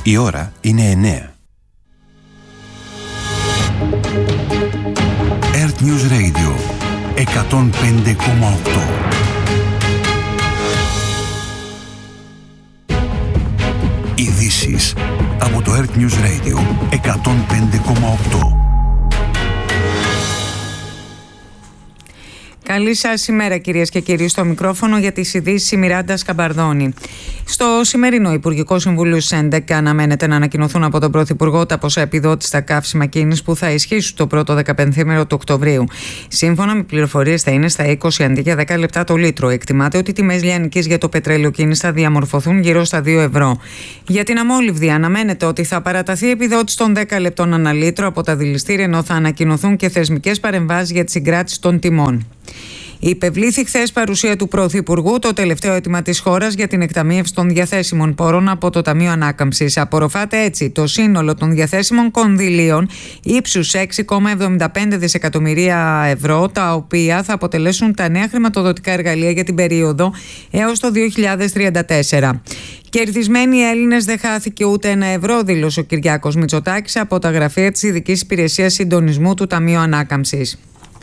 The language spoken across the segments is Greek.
Η ώρα είναι 9. Earth News Radio 105,8. Ειδήσεις από το Earth News Radio 105,8. Καλή σας ημέρα, κυρίες και κύριοι. Στο μικρόφωνο για τις ειδήσεις η Μιράντα Σκαμπαρδόνη. Στο σημερινό Υπουργικό Συμβούλιο στις 11 αναμένεται να ανακοινωθούν από τον Πρωθυπουργό τα ποσά επιδότηση στα καύσιμα κίνησης που θα ισχύσουν το πρώτο 15ήμερο του Οκτωβρίου. Σύμφωνα με πληροφορίες θα είναι στα 20 αντί για 10 λεπτά το λίτρο. Εκτιμάται ότι οι τιμές λιανικής για το πετρέλαιο κίνησης θα διαμορφωθούν γύρω στα 2 ευρώ. Για την αμόλυβδη αναμένεται ότι θα παραταθεί η επιδότηση των 10 λεπτών ανά λίτρο από τα δηληστήρια, ενώ θα ανακοινωθούν και θεσμικές παρεμβάσεις για τη συγκράτηση των τιμών. Υπευλήθη χθες παρουσία του Πρωθυπουργού το τελευταίο αίτημα της χώρας για την εκταμείευση των διαθέσιμων πόρων από το Ταμείο Ανάκαμψης. Απορροφάται έτσι το σύνολο των διαθέσιμων κονδυλίων ύψους 6,75 δισεκατομμυρία ευρώ, τα οποία θα αποτελέσουν τα νέα χρηματοδοτικά εργαλεία για την περίοδο έως το 2034. Κερδισμένοι οι Έλληνες δεν χάθηκε ούτε ένα ευρώ, δήλωσε ο Κυριάκος Μητσοτάκης από τα γραφεία της Ειδικής Υπηρεσίας Συντονισμού του Ταμείου Ανάκαμψης.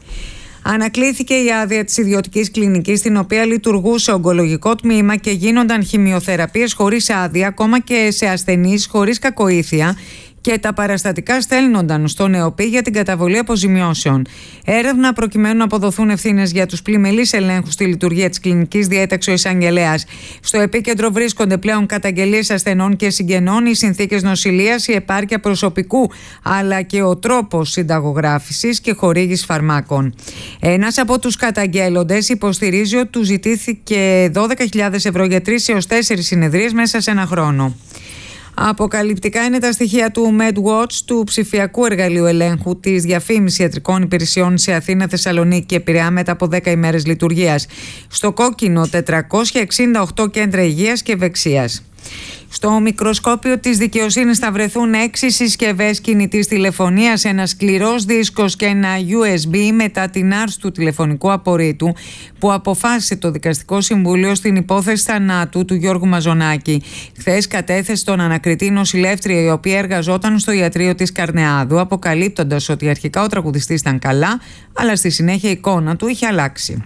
Ανακλήθηκε η άδεια της ιδιωτικής κλινικής στην οποία λειτουργούσε ογκολογικό τμήμα και γίνονταν χημειοθεραπείες χωρίς άδεια, ακόμα και σε ασθενείς χωρίς κακοήθεια, και τα παραστατικά στέλνονταν στον ΕΟΠΗ για την καταβολή αποζημιώσεων. Έρευνα προκειμένου να αποδοθούν ευθύνες για τους πλημελείς ελέγχους στη λειτουργία της κλινικής, διέταξε ο εισαγγελέας. Στο επίκεντρο βρίσκονται πλέον καταγγελίες ασθενών και συγγενών, οι συνθήκες νοσηλείας, η επάρκεια προσωπικού, αλλά και ο τρόπος συνταγογράφησης και χορήγησης φαρμάκων. Ένας από τους καταγγέλλοντες υποστηρίζει ότι του ζητήθηκε 12.000 ευρώ για 3 έως 4 συνεδρίες μέσα σε ένα χρόνο. Αποκαλυπτικά είναι τα στοιχεία του MedWatch, του ψηφιακού εργαλείου ελέγχου της διαφήμισης ιατρικών υπηρεσιών σε Αθήνα, Θεσσαλονίκη και Πειραιά μετά από 10 ημέρες λειτουργίας. Στο κόκκινο 468 κέντρα υγείας και ευεξίας. Στο μικροσκόπιο της δικαιοσύνης θα βρεθούν 6 συσκευές κινητής τηλεφωνίας, ένας σκληρός δίσκος και ένα USB μετά την άρση του τηλεφωνικού απορρίτου που αποφάσισε το Δικαστικό Συμβούλιο στην υπόθεση θανάτου του Γιώργου Μαζονάκη. Χθες κατέθεσε τον ανακριτή νοσηλεύτρια, η οποία εργαζόταν στο ιατρείο της Καρνεάδου, αποκαλύπτοντας ότι αρχικά ο τραγουδιστής ήταν καλά, αλλά στη συνέχεια η εικόνα του είχε αλλάξει.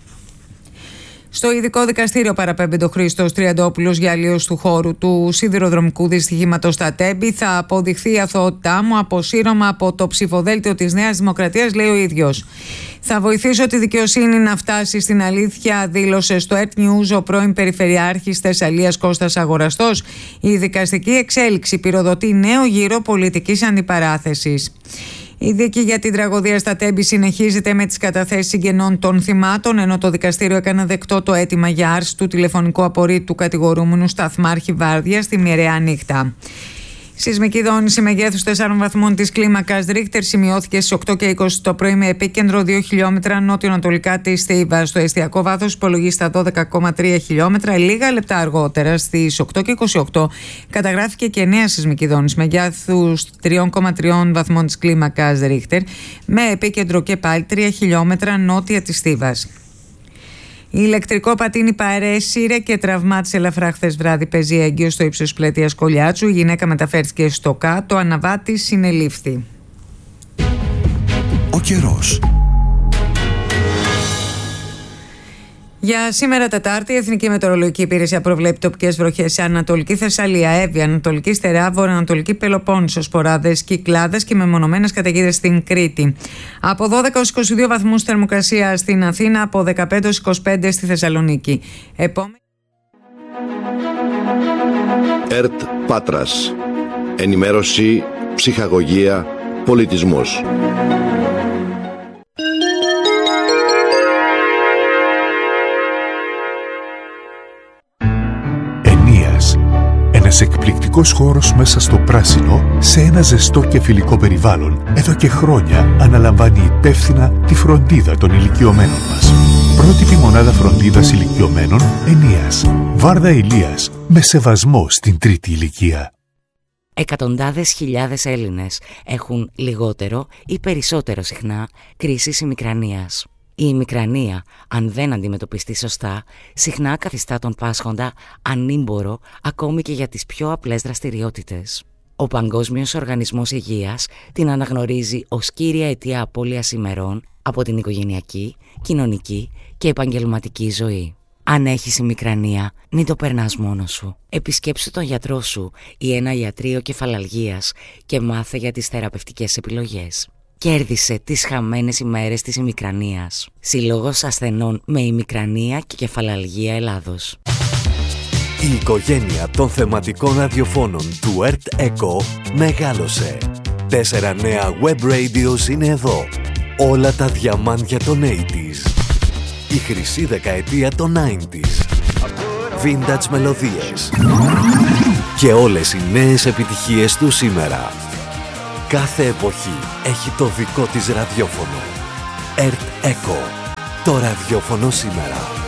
Στο ειδικό δικαστήριο παραπέμπει ο Χρήστος Τριαντόπουλος για αλλίωση του χώρου του σιδηροδρομικού δυστυχήματος στα Τέμπη. Θα αποδειχθεί η αθωότητά μου, αποσύρωμα από το ψηφοδέλτιο της Νέας Δημοκρατίας, λέει ο ίδιος. Θα βοηθήσω τη δικαιοσύνη να φτάσει στην αλήθεια, δήλωσε στο Earth News ο πρώην Περιφερειάρχης Θεσσαλίας Κώστας Αγοραστός. Η δικαστική εξέλιξη πυροδοτεί νέο γύρο πολιτικής αντιπαράθεσης. Η δίκη για την τραγωδία στα Τέμπη συνεχίζεται με τις καταθέσεις συγγενών των θυμάτων, ενώ το δικαστήριο έκανε δεκτό το αίτημα για άρση του τηλεφωνικού απορρίτου του κατηγορούμενου Σταθμάρχη Βάρδια στη μοιραία νύχτα. Σεισμική δόνηση μεγέθους 4 βαθμών της κλίμακας Ρίχτερ σημειώθηκε στις 8 και 20 το πρωί με επίκεντρο 2 χιλιόμετρα νότιο-ανατολικά της Θήβας. Το εστιακό βάθος υπολογίζει στα 12,3 χιλιόμετρα. Λίγα λεπτά αργότερα, στις 8 και 28, καταγράφηκε και νέα σεισμική δόνηση μεγέθους 3,3 βαθμών της κλίμακας Ρίχτερ με επίκεντρο και πάλι 3 χιλιόμετρα νότια της Θήβας. Ηλεκτρικό πατίνι παρέσυρε και τραυμάτισε ελαφρά χθες βράδυ πεζή έγκυο στο ύψος πλατείας Κολιάτσου. Η γυναίκα μεταφέρθηκε στο κάτω, αναβάτης συνελήφθη. Ο καιρός. Για σήμερα Τετάρτη, η Εθνική Μετεωρολογική Υπηρεσία προβλέπει τοπικές βροχές σε Ανατολική Θεσσαλία, Εύβοια, Ανατολική Στερεά, Βορειοανατολική Πελοπόννησο, σποράδες, κυκλάδες και μεμονωμένες καταιγίδες στην Κρήτη. Από 12 έως 22 βαθμούς θερμοκρασία στην Αθήνα, από 15 έως 25 στη Θεσσαλονίκη. ΕΡΤ Πάτρας. Ενημέρωση, ψυχαγωγία, πολιτισμός. Ένας εκπληκτικός χώρος μέσα στο πράσινο, σε ένα ζεστό και φιλικό περιβάλλον, εδώ και χρόνια αναλαμβάνει υπεύθυνα τη φροντίδα των ηλικιωμένων μας. Πρότυπη μονάδα φροντίδας ηλικιωμένων Ενίας. Βάρδα Ηλίας, με σεβασμό στην τρίτη ηλικία. Εκατοντάδες χιλιάδες Έλληνες έχουν λιγότερο ή περισσότερο συχνά κρίσεις ημικρανίας. Η ημικρανία, αν δεν αντιμετωπιστεί σωστά, συχνά καθιστά τον πάσχοντα ανήμπορο ακόμη και για τις πιο απλές δραστηριότητες. Ο Παγκόσμιος Οργανισμός Υγείας την αναγνωρίζει ως κύρια αιτία απώλειας ημερών από την οικογενειακή, κοινωνική και επαγγελματική ζωή. Αν έχεις ημικρανία, μην το περνάς μόνος σου. Επισκέψου τον γιατρό σου ή ένα ιατρείο κεφαλαλγίας και μάθε για τις θεραπευτικές επιλογές. Κέρδισε τις χαμένες ημέρες της ημικρανίας. Σύλλογος Ασθενών με Ημικρανία και Κεφαλαλγία Ελλάδος. Η οικογένεια των θεματικών ραδιοφώνων του Earth Echo μεγάλωσε. 4 νέα web radios είναι εδώ. Όλα τα διαμάντια των 80s. Η χρυσή δεκαετία των 90s. Vintage μελωδίες. Και όλες οι νέες επιτυχίες του σήμερα. Κάθε εποχή έχει το δικό της ραδιόφωνο. Earth Echo. Το ραδιόφωνο σήμερα.